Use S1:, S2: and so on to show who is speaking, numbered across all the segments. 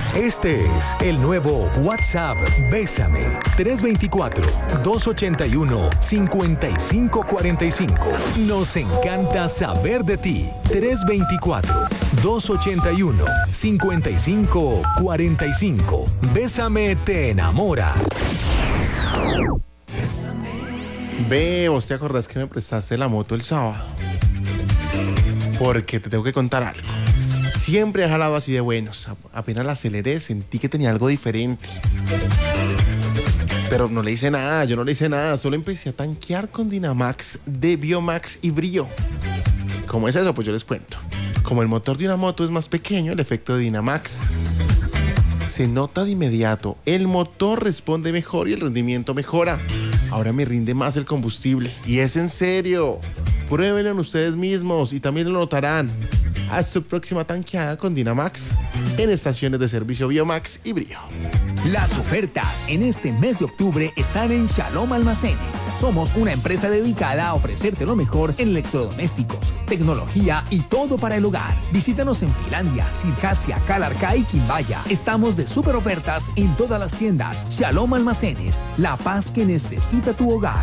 S1: Este es el nuevo WhatsApp Bésame 324-281-5545. Nos encanta saber de ti. 324-281-5545. Bésame te enamora.
S2: Ve, ¿vos te acordás que me prestaste la moto el sábado? Porque te tengo que contar algo. Siempre he jalado así de buenos. Apenas la aceleré, sentí que tenía algo diferente. Pero no le hice nada, yo no le hice nada. Solo empecé a tanquear con Dynamax de Biomax y Brio. ¿Cómo es eso? Pues yo les cuento. Como el motor de una moto es más pequeño, el efecto de Dynamax se nota de inmediato. El motor responde mejor y el rendimiento mejora. Ahora me rinde más el combustible. Y es en serio. Pruébenlo ustedes mismos y también lo notarán. Haz tu próxima tanqueada con Dynamax en estaciones de servicio Biomax y Brio.
S3: Las ofertas en este mes de octubre están en Shalom Almacenes. Somos una empresa dedicada a ofrecerte lo mejor en electrodomésticos, tecnología y todo para el hogar. Visítanos en Finlandia, Circasia, Calarcá y Quimbaya. Estamos de super ofertas en todas las tiendas. Shalom Almacenes, la paz que necesita tu hogar.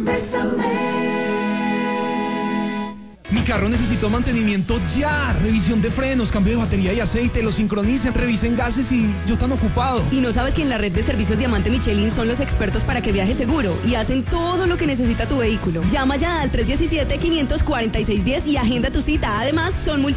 S4: Mi carro necesita mantenimiento ya. Revisión de frenos, cambio de batería y aceite, lo sincronicen, revisen gases y yo tan ocupado.
S5: ¿Y no sabes que en la red de servicios Diamante Michelin son los expertos para que viajes seguro y hacen todo lo que necesita tu vehículo? Llama ya al 317-546-10 y agenda tu cita. Además, son multi